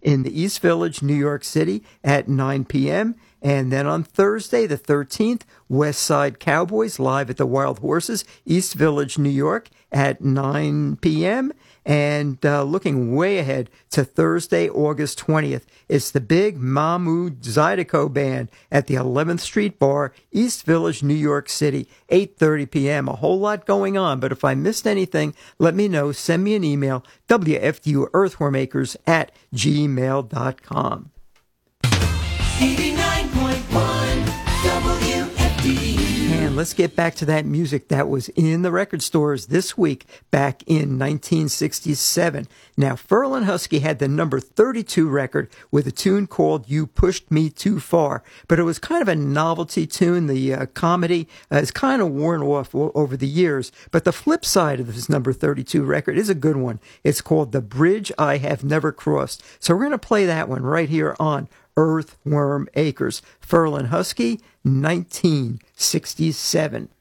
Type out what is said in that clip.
in the East Village, New York City at 9 p.m. And then on Thursday, the 13th, West Side Cowboys live at the Wild Horses, East Village, New York at 9 p.m. And looking way ahead to Thursday, August 20th, it's the big Mahmoud Zydeco Band at the 11th Street Bar, East Village, New York City, 8:30 p.m. A whole lot going on, but if I missed anything, let me know. Send me an email, wfduearthwormakers@gmail.com. 89.1 WFDU. And let's get back to that music that was in the record stores this week back in 1967. Now, Ferlin Husky had the number 32 record with a tune called You Pushed Me Too Far, but it was kind of a novelty tune. The comedy is kind of worn off over the years, but the flip side of this number 32 record is a good one. It's called The Bridge I Have Never Crossed. So we're going to play that one right here on Earthworm Acres. Ferlin Husky, 1967.